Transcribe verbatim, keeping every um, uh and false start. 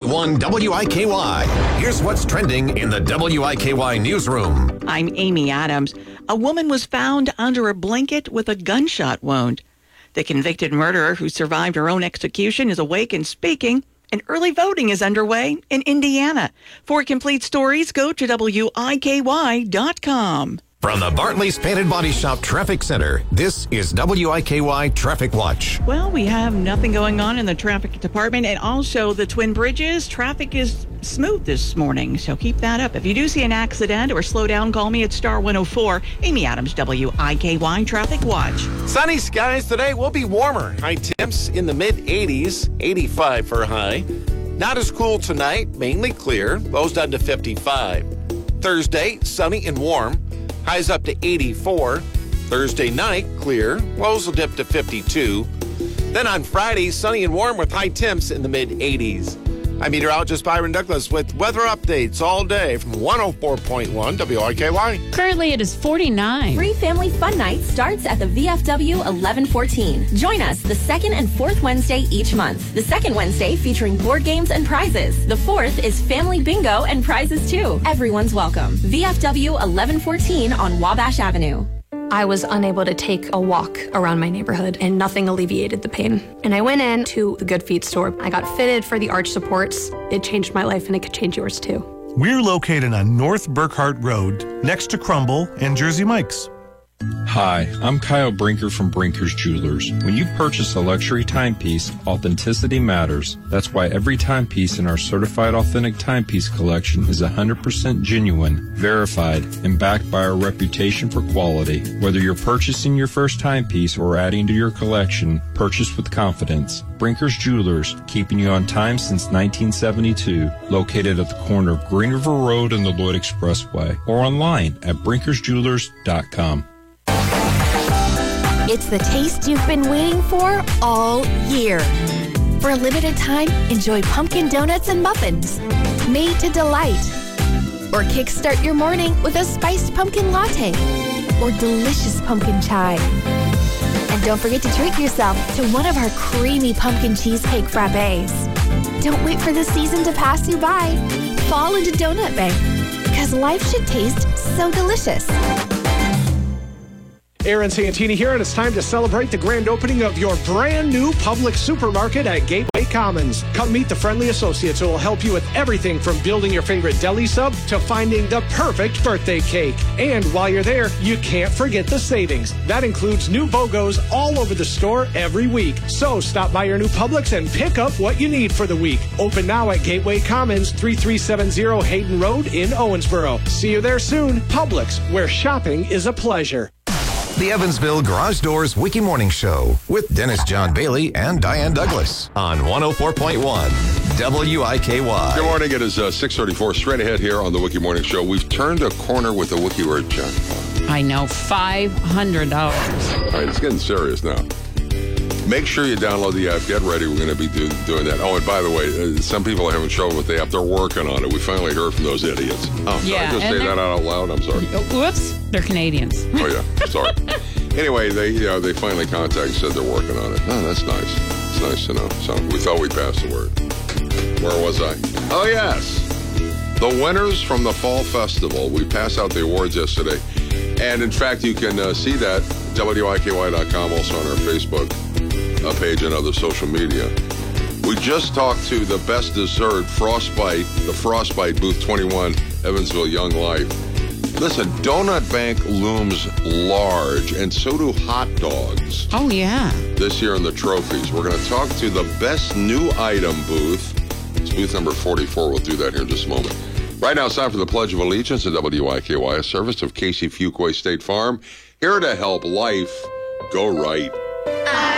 one W I K Y. Here's what's trending in the W I K Y newsroom. I'm Amy Adams. A woman was found under a blanket with a gunshot wound. The convicted murderer who survived her own execution is awake and speaking, and early voting is underway in Indiana. For complete stories, go to W I K Y dot com. From the Bartley's Painted Body Shop Traffic Center, this is W I K Y Traffic Watch. Well, we have nothing going on in the traffic department, and also the Twin Bridges. Traffic is smooth this morning, so keep that up. If you do see an accident or slow down, call me at Star one oh four. Amy Adams, W I K Y Traffic Watch. Sunny skies today will be warmer. High temps in the mid eighties, eighty-five for a high. Not as cool tonight, mainly clear. Lows down to fifty-five. Thursday, sunny and warm. Highs up to eighty-four. Thursday night, clear. Lows will dip to fifty-two. Then on Friday, sunny and warm with high temps in the mid eighties. I'm meteorologist Byron Douglas with weather updates all day from one oh four point one W I K Y. Currently, it is forty-nine. Free Family Fun Night starts at the V F W eleven fourteen. Join us the second and fourth Wednesday each month. The second Wednesday featuring board games and prizes. The fourth is Family Bingo and prizes too. Everyone's welcome. V F W eleven fourteen on Wabash Avenue. I was unable to take a walk around my neighborhood, and nothing alleviated the pain. And I went in to the Good Feet store. I got fitted for the arch supports. It changed my life, and it could change yours too. We're located on North Burkhart Road, next to Crumble and Jersey Mike's. Hi, I'm Kyle Brinker from Brinker's Jewelers. When you purchase a luxury timepiece, authenticity matters. That's why every timepiece in our certified authentic timepiece collection is one hundred percent genuine, verified, and backed by our reputation for quality. Whether you're purchasing your first timepiece or adding to your collection, purchase with confidence. Brinker's Jewelers, keeping you on time since nineteen seventy-two. Located at the corner of Green River Road and the Lloyd Expressway. Or online at brinkers jewelers dot com. It's the taste you've been waiting for all year. For a limited time, enjoy pumpkin donuts and muffins, made to delight. Or kickstart your morning with a spiced pumpkin latte or delicious pumpkin chai. And don't forget to treat yourself to one of our creamy pumpkin cheesecake frappes. Don't wait for the season to pass you by. Fall into Donut Bay, because life should taste so delicious. Aaron Santini here, and it's time to celebrate the grand opening of your brand new Publix supermarket at Gateway Commons. Come meet the friendly associates who will help you with everything from building your favorite deli sub to finding the perfect birthday cake. And while you're there, you can't forget the savings. That includes new BOGOs all over the store every week. So stop by your new Publix and pick up what you need for the week. Open now at Gateway Commons, thirty-three seventy Hayden Road in Owensboro. See you there soon. Publix, where shopping is a pleasure. The Evansville Garage Doors Wiki Morning Show with Dennis John Bailey and Diane Douglas on one oh four point one W I K Y. Good morning. It is uh, six thirty-four. Straight ahead here on the Wiki Morning Show. We've turned a corner with the Wiki word, John. I know, five hundred dollars. All right, it's getting serious now. Make sure you download the app. Get ready. We're going to be do, doing that. Oh, and by the way, uh, some people haven't shown with the app. They're working on it. We finally heard from those idiots. Oh, yeah, did I just say that out loud? I'm sorry. Whoops. They're Canadians. Oh, yeah. Sorry. Anyway, they you know, they finally contacted and said they're working on it. Oh, that's nice. It's nice to know. So we thought we passed the word. Where was I? Oh, yes. The winners from the Fall Festival. We passed out the awards yesterday. And, in fact, you can uh, see that at W I K Y dot com, also on our Facebook uh, page and other social media. We just talked to the best dessert, Frostbite, the Frostbite, Booth twenty-one, Evansville Young Life. Listen, Donut Bank looms large, and so do hot dogs. Oh, yeah. This year in the trophies. We're going to talk to the best new item booth. It's booth number forty-four. We'll do that here in just a moment. Right now, it's time for the Pledge of Allegiance at W I K Y, a service of Casey Fuquay State Farm, here to help life go right.